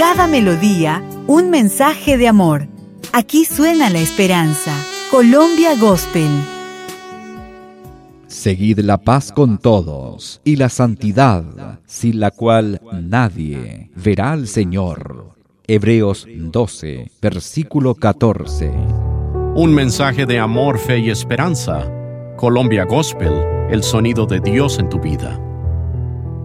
cada melodía, un mensaje de amor. Aquí suena la esperanza. Colombia Gospel. Seguid la paz con todos y la santidad, sin la cual nadie verá al Señor. Hebreos 12, versículo 14. Un mensaje de amor, fe y esperanza. Colombia Gospel, el sonido de Dios en tu vida.